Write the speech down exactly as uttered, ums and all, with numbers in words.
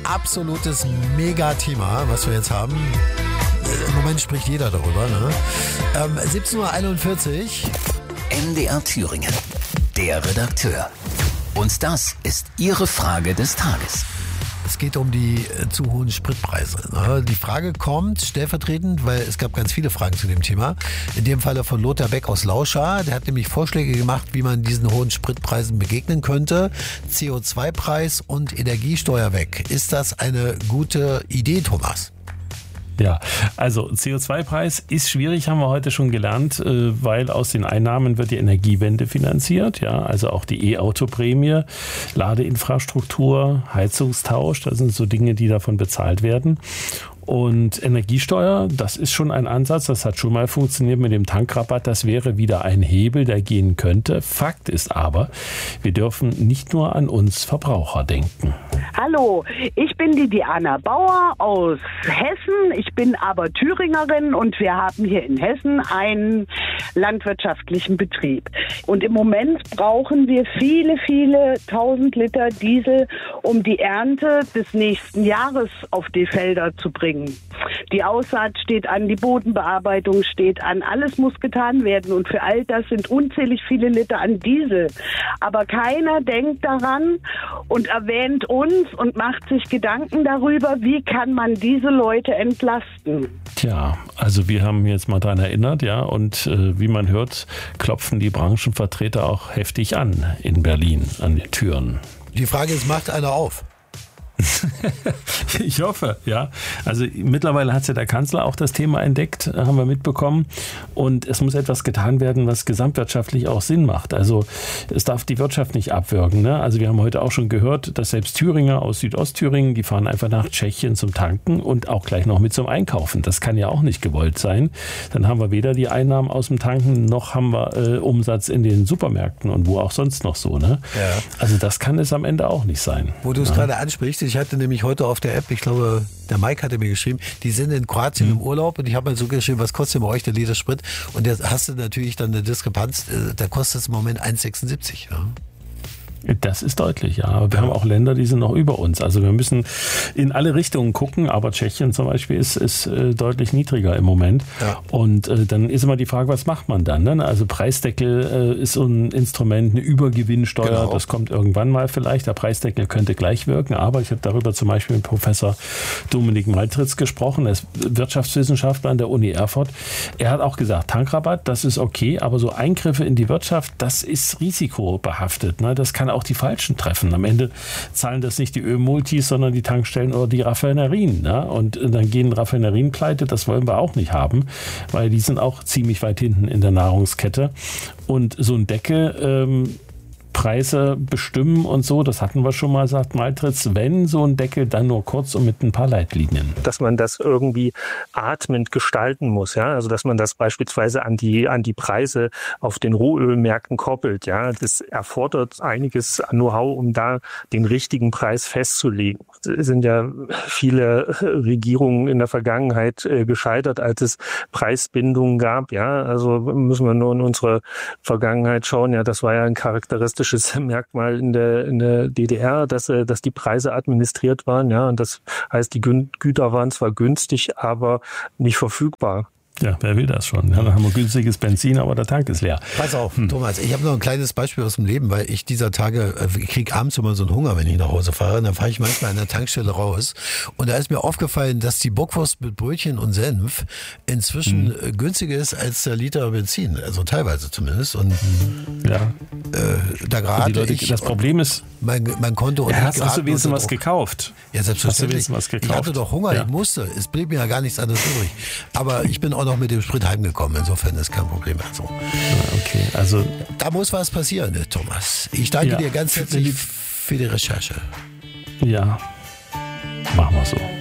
absolutes Mega-Thema, was wir jetzt haben. Im Moment spricht jeder darüber. Ne? Ähm, siebzehn Uhr einundvierzig. M D R Thüringen, der Redakteur. Und das ist Ihre Frage des Tages. Es geht um die äh, zu hohen Spritpreise. Ne? Die Frage kommt stellvertretend, weil es gab ganz viele Fragen zu dem Thema. In dem Falle von Lothar Beck aus Lauschar. Der hat nämlich Vorschläge gemacht, wie man diesen hohen Spritpreisen begegnen könnte. C O zwei Preis und Energiesteuer weg. Ist das eine gute Idee, Thomas? Ja, also C O zwei Preis ist schwierig, haben wir heute schon gelernt, weil aus den Einnahmen wird die Energiewende finanziert, ja, also auch die E-Auto-Prämie, Ladeinfrastruktur, Heizungstausch, das sind so Dinge, die davon bezahlt werden. Und Energiesteuer, das ist schon ein Ansatz, das hat schon mal funktioniert mit dem Tankrabatt, das wäre wieder ein Hebel, der gehen könnte. Fakt ist aber, wir dürfen nicht nur an uns Verbraucher denken. Hallo, ich bin die Diana Bauer aus Hessen, ich bin aber Thüringerin und wir haben hier in Hessen einen landwirtschaftlichen Betrieb. Und im Moment brauchen wir viele, viele tausend Liter Diesel, um die Ernte des nächsten Jahres auf die Felder zu bringen. Die Aussaat steht an, die Bodenbearbeitung steht an, alles muss getan werden und für all das sind unzählig viele Liter an Diesel. Aber keiner denkt daran und erwähnt uns und macht sich Gedanken darüber, wie kann man diese Leute entlasten. Tja, also wir haben jetzt mal daran erinnert, ja, und äh, wie man hört, klopfen die Branchenvertreter auch heftig an in Berlin, an die Türen. Die Frage ist, macht einer auf? Ich hoffe, ja. Also mittlerweile hat ja der Kanzler auch das Thema entdeckt, haben wir mitbekommen. Und es muss etwas getan werden, was gesamtwirtschaftlich auch Sinn macht. Also es darf die Wirtschaft nicht abwürgen. Ne? Also wir haben heute auch schon gehört, dass selbst Thüringer aus Südostthüringen, die fahren einfach nach Tschechien zum Tanken und auch gleich noch mit zum Einkaufen. Das kann ja auch nicht gewollt sein. Dann haben wir weder die Einnahmen aus dem Tanken, noch haben wir äh, Umsatz in den Supermärkten und wo auch sonst noch so. Ne? Ja. Also das kann es am Ende auch nicht sein. Wo du es ja. gerade ansprichst, ich hatte nämlich heute auf der App, ich glaube, der Mike hatte mir geschrieben, die sind in Kroatien mhm. im Urlaub und ich habe mal so geschrieben, was kostet bei euch der Liter Sprit? Und da hast du natürlich dann eine Diskrepanz, da kostet es im Moment eins Komma sechsundsiebzig. Ja. Das ist deutlich, ja. Aber wir haben auch Länder, die sind noch über uns. Also wir müssen in alle Richtungen gucken, aber Tschechien zum Beispiel ist, ist äh, deutlich niedriger im Moment. Ja. Und äh, dann ist immer die Frage, was macht man dann? Ne? Also Preisdeckel äh, ist so ein Instrument, eine Übergewinnsteuer, genau. Das kommt irgendwann mal vielleicht. Der Preisdeckel könnte gleich wirken, aber ich habe darüber zum Beispiel mit Professor Dominik Maltritz gesprochen, er ist Wirtschaftswissenschaftler an der Uni Erfurt. Er hat auch gesagt, Tankrabatt, das ist okay, aber so Eingriffe in die Wirtschaft, das ist risikobehaftet. Ne? Das kann auch die Falschen treffen. Am Ende zahlen das nicht die Ölmultis, sondern die Tankstellen oder die Raffinerien. Ne? Und dann gehen Raffinerien pleite, das wollen wir auch nicht haben, weil die sind auch ziemlich weit hinten in der Nahrungskette. Und so ein Deckel, ähm, Preise bestimmen und so, das hatten wir schon mal, sagt Maltritz, wenn so ein Deckel, dann nur kurz und mit ein paar Leitlinien. Dass man das irgendwie atmend gestalten muss, ja, also dass man das beispielsweise an die an die Preise auf den Rohölmärkten koppelt, ja, das erfordert einiges an Know-how, um da den richtigen Preis festzulegen. Es sind ja viele Regierungen in der Vergangenheit äh, gescheitert, als es Preisbindungen gab, ja, also müssen wir nur in unsere Vergangenheit schauen, ja, das war ja ein charakteristisches Merkmal in der, in der D D R, dass, dass die Preise administriert waren, ja, und das heißt, die Güter waren zwar günstig, aber nicht verfügbar. Ja, wer will das schon? Ja, dann haben wir günstiges Benzin, aber der Tank ist leer. Pass auf, hm. Thomas, ich habe noch ein kleines Beispiel aus dem Leben, weil ich dieser Tage, ich kriege abends immer so einen Hunger, wenn ich nach Hause fahre. Und dann fahre ich manchmal an der Tankstelle raus. Und da ist mir aufgefallen, dass die Bockwurst mit Brötchen und Senf inzwischen hm. günstiger ist als der Liter Benzin. Also teilweise zumindest. Und ja. äh, da gerade ich... Das Problem ist... Mein, mein Konto... Und ja, hast, hast du wenigstens was gekauft? Ja, selbstverständlich. Was gekauft? Ich hatte doch Hunger, ja. ich musste. Es blieb mir ja gar nichts anderes übrig. Aber ich bin auch noch mit dem Sprit heimgekommen. Insofern ist kein Problem. Also, okay, also da muss was passieren, ne, Thomas. Ich danke ja. dir ganz herzlich für die Recherche. Ja, machen wir so.